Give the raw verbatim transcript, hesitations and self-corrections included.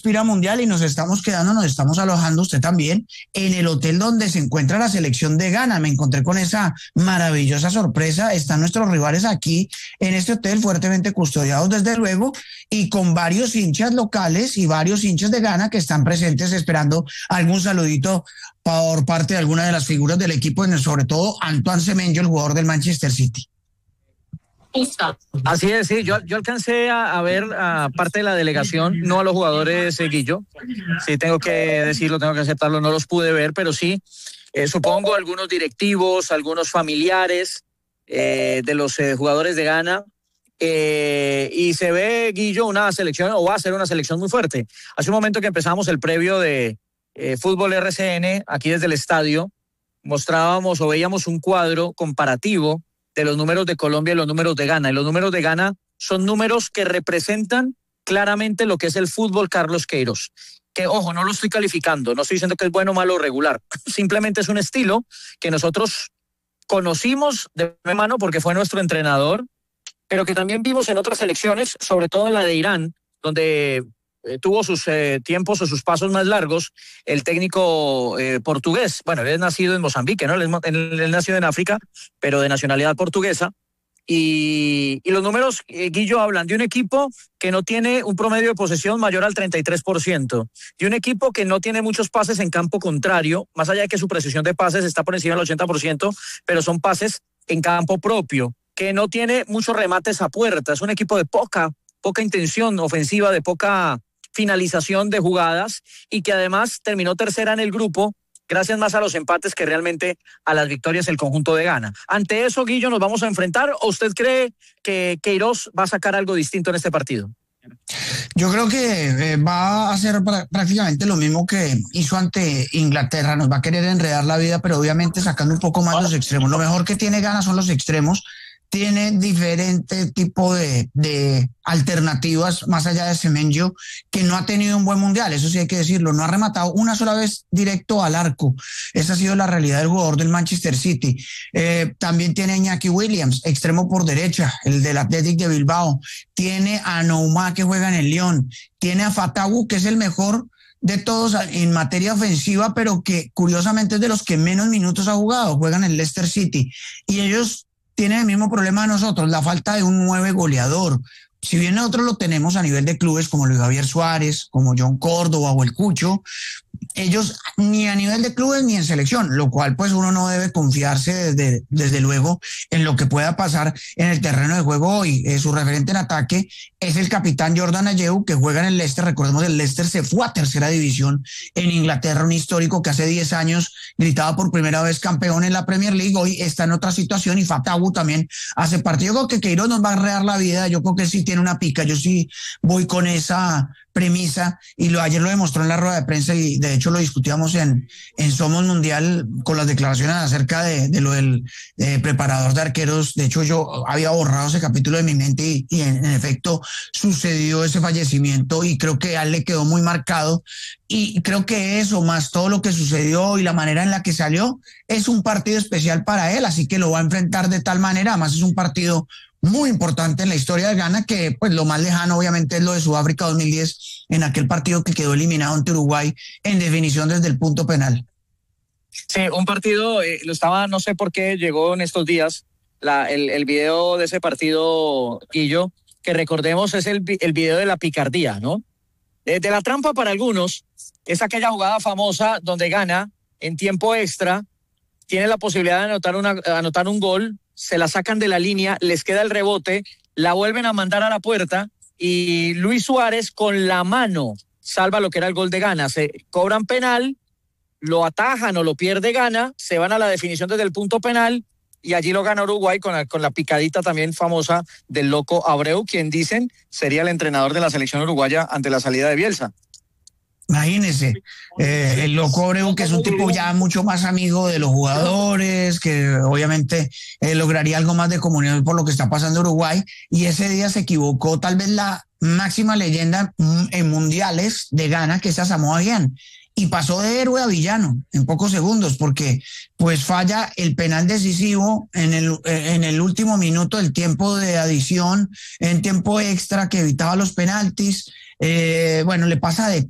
aspira a mundial y nos estamos quedando, nos estamos alojando, usted también, en el hotel donde se encuentra la selección de Ghana. Me encontré con esa maravillosa sorpresa. Están nuestros rivales aquí en este hotel, fuertemente custodiados desde luego, y con varios hinchas locales y varios hinchas de Ghana que están presentes esperando algún saludito por parte de alguna de las figuras del equipo, sobre todo Antoine Semenyo, el jugador del Manchester City. Así es, sí, yo, yo alcancé a, a ver a parte de la delegación, no a los jugadores, eh, Guillo, sí tengo que decirlo, tengo que aceptarlo, no los pude ver, pero sí, eh, supongo algunos directivos, algunos familiares eh, de los eh, jugadores de Ghana, eh, y se ve, Guillo, una selección, o va a ser una selección muy fuerte. Hace un momento que empezamos el previo de eh, Fútbol R C N, aquí desde el estadio, mostrábamos o veíamos un cuadro comparativo de los números de Colombia y los números de Ghana. Y los números de Ghana son números que representan claramente lo que es el fútbol Carlos Queiroz. Que, ojo, no lo estoy calificando, no estoy diciendo que es bueno, malo o regular. Simplemente es un estilo que nosotros conocimos de mano porque fue nuestro entrenador, pero que también vimos en otras selecciones, sobre todo en la de Irán, donde eh, tuvo sus eh, tiempos o sus pasos más largos el técnico eh, portugués. Bueno, él es nacido en Mozambique, ¿no? Él, es, él, él nació en África, pero de nacionalidad portuguesa. Y, y los números, eh, Guillo, hablan de un equipo que no tiene un promedio de posesión mayor al treinta y tres por ciento, de un equipo que no tiene muchos pases en campo contrario, más allá de que su precisión de pases está por encima del ochenta por ciento, pero son pases en campo propio, que no tiene muchos remates a puerta, es un equipo de poca, poca intención ofensiva, de poca finalización de jugadas, y que además terminó tercera en el grupo, gracias más a los empates que realmente a las victorias el conjunto de Ghana. Ante eso, Guillo, ¿nos vamos a enfrentar o usted cree que Queiroz va a sacar algo distinto en este partido? Yo creo que eh, va a hacer pr- prácticamente lo mismo que hizo ante Inglaterra. Nos va a querer enredar la vida, pero obviamente sacando un poco más los extremos. Lo mejor que tiene Ghana son los extremos. Tiene diferente tipo de, de alternativas más allá de Semenyo, que no ha tenido un buen mundial, eso sí hay que decirlo, no ha rematado una sola vez directo al arco. Esa ha sido la realidad del jugador del Manchester City. Eh, también tiene a Iñaki Williams, extremo por derecha, el del Athletic de Bilbao. Tiene a Nouma, que juega en el Lyon. Tiene a Fatawu, que es el mejor de todos en materia ofensiva, pero que curiosamente es de los que menos minutos ha jugado, juegan en el Leicester City. Y ellos tienen el mismo problema de nosotros, la falta de un nueve goleador. Si bien nosotros lo tenemos a nivel de clubes como Luis Javier Suárez, como John Córdoba o el Cucho, ellos ni a nivel de clubes ni en selección, lo cual pues uno no debe confiarse desde, desde luego en lo que pueda pasar en el terreno de juego hoy. Eh, su referente en ataque es el capitán Jordan Ayew, que juega en el Leicester. Recordemos, el Leicester se fue a tercera división en Inglaterra, un histórico que hace diez años gritaba por primera vez campeón en la Premier League, hoy está en otra situación, y Fatawu también hace parte. Yo creo que Queiroz nos va a arrear la vida, yo creo que sí tiene una pica, yo sí voy con esa premisa, y lo, ayer lo demostró en la rueda de prensa, y de hecho lo discutíamos en, en Somos Mundial con las declaraciones acerca de, de lo del eh, preparador de arqueros. De hecho yo había borrado ese capítulo de mi mente, y, y en, en efecto sucedió ese fallecimiento, y creo que a él le quedó muy marcado, y creo que eso, más todo lo que sucedió y la manera en la que salió, es un partido especial para él, así que lo va a enfrentar de tal manera. Además es un partido muy importante en la historia de Ghana, que pues lo más lejano obviamente es lo de Sudáfrica dos mil diez, en aquel partido que quedó eliminado ante Uruguay en definición desde el punto penal. Sí, un partido, eh, lo estaba, no sé por qué llegó en estos días la, el, el video de ese partido, Guillo, que recordemos es el, el video de la picardía, ¿no? De, de la trampa para algunos, es aquella jugada famosa donde Ghana en tiempo extra tiene la posibilidad de anotar, una, anotar un gol, se la sacan de la línea, les queda el rebote, la vuelven a mandar a la puerta, y Luis Suárez con la mano salva lo que era el gol de Ghana. Se cobran penal, lo atajan o lo pierde Ghana, se van a la definición desde el punto penal, y allí lo gana Uruguay con la, con la picadita también famosa del Loco Abreu, quien dicen sería el entrenador de la selección uruguaya ante la salida de Bielsa. Imagínese, eh, el Loco Abreu, que es un tipo ya mucho más amigo de los jugadores, que obviamente eh, lograría algo más de comunión por lo que está pasando en Uruguay, y ese día se equivocó tal vez la máxima leyenda en mundiales de Ghana, que es Asamoah Gyan, y pasó de héroe a villano en pocos segundos, porque pues falla el penal decisivo en el, en el último minuto del tiempo de adición, en tiempo extra que evitaba los penaltis. Eh, bueno, le pasa de